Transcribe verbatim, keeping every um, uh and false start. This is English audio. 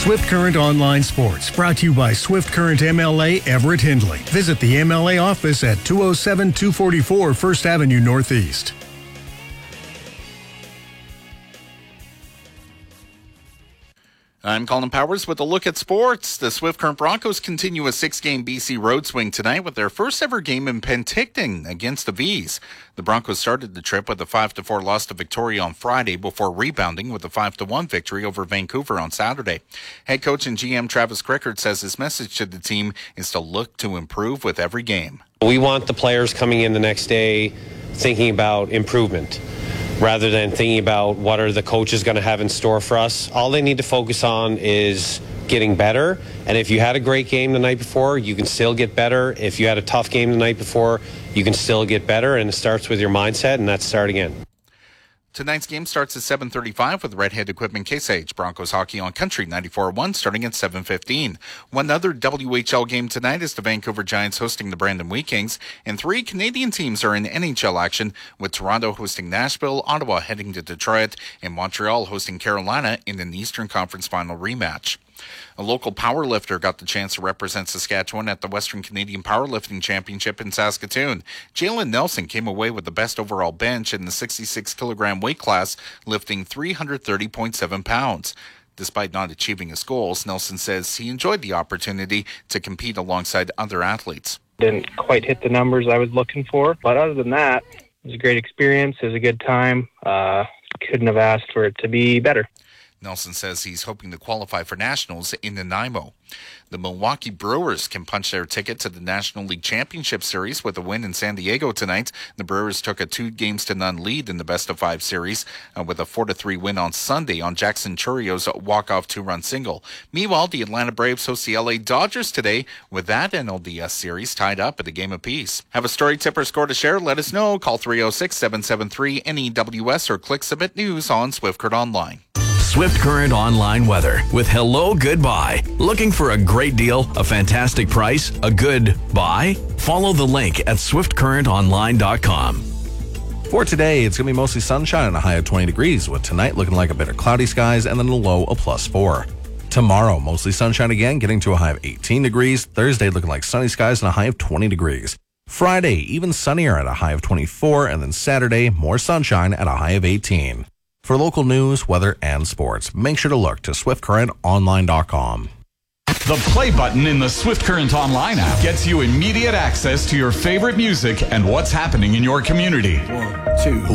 Swift Current Online Sports, brought to you by Swift Current M L A Everett Hindley. Visit the M L A office at two oh seven two forty-four First Avenue Northeast. I'm Colin Powers with a look at sports. The Swift Current Broncos continue a six-game B C road swing tonight with their first ever game in Penticton against the V's. The Broncos started the trip with a five to four loss to Victoria on Friday before rebounding with a five to one victory over Vancouver on Saturday. Head coach and G M Travis Crickard says his message to the team is to look to improve with every game. We want the players coming in the next day thinking about improvement, rather than thinking about what are the coaches going to have in store for us. All they need to focus on is getting better. And if you had a great game the night before, you can still get better. If you had a tough game the night before, you can still get better. And it starts with your mindset, and that's start again. Tonight's game starts at seven thirty-five with Redhead Equipment Case H. Broncos hockey on Country ninety-four one starting at seven fifteen. One other W H L game tonight is the Vancouver Giants hosting the Brandon Wheat Kings, and three Canadian teams are in N H L action, with Toronto hosting Nashville, Ottawa heading to Detroit, and Montreal hosting Carolina in an Eastern Conference Final rematch. A local powerlifter got the chance to represent Saskatchewan at the Western Canadian Powerlifting Championship in Saskatoon. Jalen Nelson came away with the best overall bench in the sixty-six kilogram weight class, lifting three hundred thirty point seven pounds. Despite not achieving his goals, Nelson says he enjoyed the opportunity to compete alongside other athletes. Didn't quite hit the numbers I was looking for, but other than that, it was a great experience. It was a good time. Uh, couldn't have asked for it to be better. Nelson says he's hoping to qualify for nationals in Nanaimo. The Milwaukee Brewers can punch their ticket to the National League Championship Series with a win in San Diego tonight. The Brewers took a two games to none lead in the best of five series uh, with a four to three win on Sunday on Jackson Churrio's walk-off two-run single. Meanwhile, the Atlanta Braves host the L A Dodgers today with that N L D S series tied up at a game apiece. Have a story, tip, or score to share? Let us know. Call three oh six, seven seven three, N E W S or click Submit News on Swift Current Online. Swift Current Online weather with Hello Goodbye. Looking for a great deal, a fantastic price, a good buy? Follow the link at swift current online dot com. For today, it's going to be mostly sunshine and a high of twenty degrees, with tonight looking like a bit of cloudy skies and then a low of plus four. Tomorrow, mostly sunshine again, getting to a high of eighteen degrees. Thursday, looking like sunny skies and a high of twenty degrees. Friday, even sunnier at a high of twenty-four, and then Saturday, more sunshine at a high of eighteen. For local news, weather, and sports, make sure to look to swift current online dot com. The play button in the Swift Current Online app gets you immediate access to your favorite music and what's happening in your community. One, two.